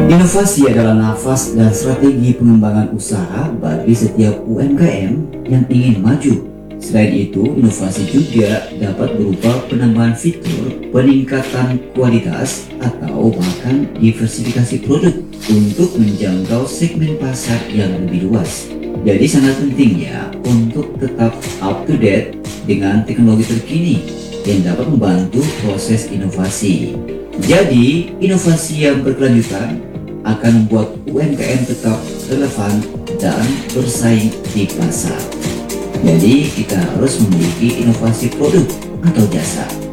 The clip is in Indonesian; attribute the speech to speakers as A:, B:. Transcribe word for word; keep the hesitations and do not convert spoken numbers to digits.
A: Inovasi adalah nafas dan strategi pengembangan usaha bagi setiap U M K M yang ingin maju. Selain itu, inovasi juga dapat berupa penambahan fitur, peningkatan kualitas, atau bahkan diversifikasi produk untuk menjangkau segmen pasar yang lebih luas. Jadi sangat penting ya untuk tetap up to date dengan teknologi terkini yang dapat membantu proses inovasi. Jadi, inovasi yang berkelanjutan akan membuat U M K M tetap relevan dan bersaing di pasar. Jadi kita harus memiliki inovasi produk atau jasa